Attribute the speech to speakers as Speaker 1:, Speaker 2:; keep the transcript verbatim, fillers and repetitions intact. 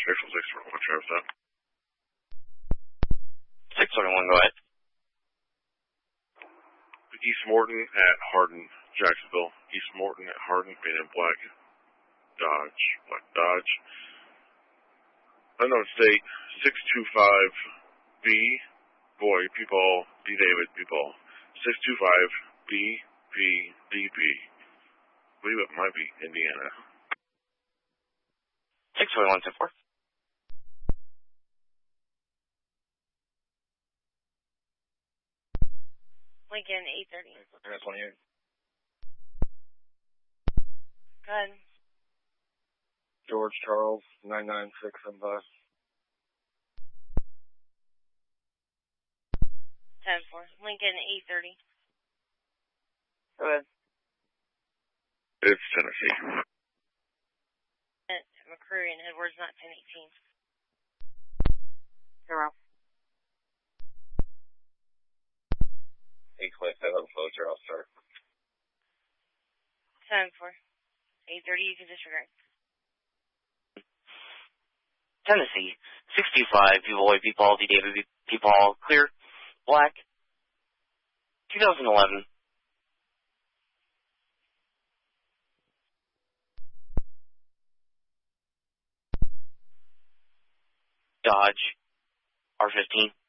Speaker 1: April six twenty-one, Travis up.
Speaker 2: six twenty-one, go ahead.
Speaker 1: East Morton at Hardin, Jacksonville. East Morton at Hardin, being in black Dodge. Black Dodge. Unknown state, six two five B, boy, people, D. David, people. six two five B, P, D, B. I believe it might be Indiana.
Speaker 2: six twenty-one, ten four.
Speaker 3: Lincoln, eight thirty.
Speaker 2: twenty-eight.
Speaker 3: Go ahead.
Speaker 4: George Charles, nine nine six seven five.
Speaker 3: ten four. Lincoln, eight thirty.
Speaker 4: Go ahead.
Speaker 1: It's Tennessee.
Speaker 3: McCreary and Edwards, not ten eighteen.
Speaker 4: Zero.
Speaker 2: eight twenty-seven, flow Charles, start.
Speaker 3: ten four. eight thirty, you can disregard.
Speaker 2: Tennessee, six two five, B-Boy, B-Paul, D. David, B-Paul, clear, black, twenty eleven. Dodge, R fifteen.